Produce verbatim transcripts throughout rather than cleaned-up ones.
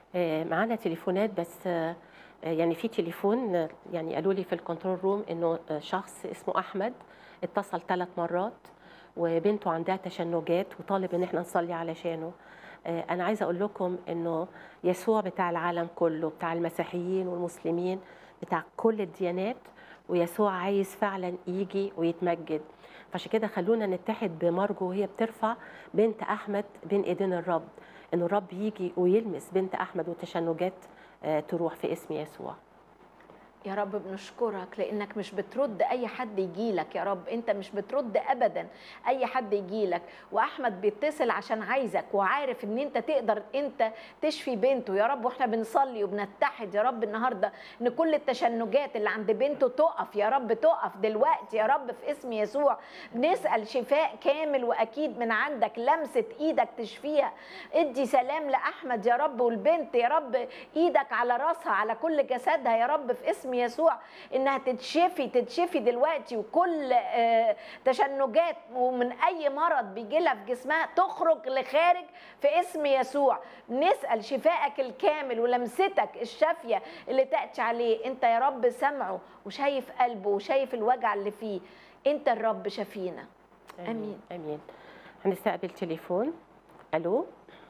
آه، معانا تليفونات بس آه، يعني في تليفون آه، يعني قالوا لي في الكنترول روم انه آه، شخص اسمه احمد اتصل ثلاث مرات وبنته عندها تشنجات وطالب ان احنا نصلي علشانه. آه، انا عايزه اقول لكم انه يسوع بتاع العالم كله، بتاع المسيحيين والمسلمين، بتاع كل الديانات، ويسوع عايز فعلا يجي ويتمجد. فعشان كده خلونا نتحد بمرجو وهي بترفع بنت احمد بين ايدين الرب، ان الرب يجي ويلمس بنت احمد والتشنجات آه، تروح في اسم يسوع. يا رب بنشكرك لانك مش بترد اي حد يجيلك. يا رب انت مش بترد ابدا اي حد يجيلك، واحمد بيتصل عشان عايزك وعارف ان انت تقدر انت تشفي بنته يا رب. واحنا بنصلي وبنتحد يا رب النهارده ان كل التشنجات اللي عند بنته تقف يا رب، تقف دلوقتي يا رب في اسم يسوع. بنسال شفاء كامل واكيد من عندك، لمسه ايدك تشفيها. ادي سلام لاحمد يا رب والبنت يا رب، ايدك على راسها على كل جسدها يا رب في اسم يسوع، انها تتشفي تتشفي دلوقتي، وكل آه تشنجات ومن اي مرض بيجي لها في جسمها تخرج لخارج في اسم يسوع. نسال شفائك الكامل ولمستك الشافيه اللي تاتي عليه. انت يا رب سمعه وشايف قلبه وشايف الوجع اللي فيه. انت الرب شفينا. امين امين. هنستقبل تليفون. الو.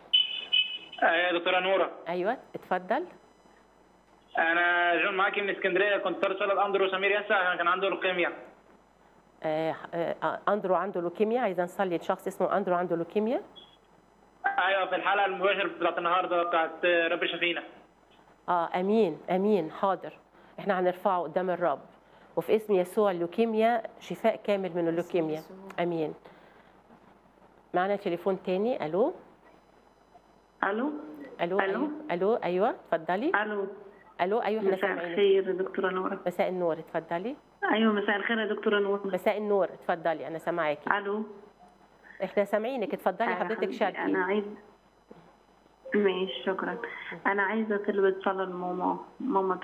يا دكتوره نوره. ايوه اتفضل. انا جون معاكي من اسكندريه، كنت طالب طلب اندرو سمير ياسا، كان عنده لوكيميا. آه آه اندرو عنده لوكيميا، عايزه نصلي لشخص اسمه اندرو عنده لوكيميا. ايوه في الحلقه المباشره بتاعت النهارده بتاعت رب شفينا. اه امين امين حاضر، احنا هنرفعه قدام الرب، وفي اسم يسوع اللوكيميا شفاء كامل من اللوكيميا. امين. معنا تليفون تاني. الو. الو. الو. الو. الو ايوه اتفضلي. الو. الو ايوه احنا مساء سامعينك. الخير يا دكتوره نوره. مساء النور اتفضلي. ايوه مساء الخير يا دكتوره نوره. مساء النور اتفضلي انا سامعاكي. الو. احنا سامعينك اتفضلي حضرتك شاركي. انا عايز ماشي شكرا. انا عايزه طلبة صلاه لماما. ماما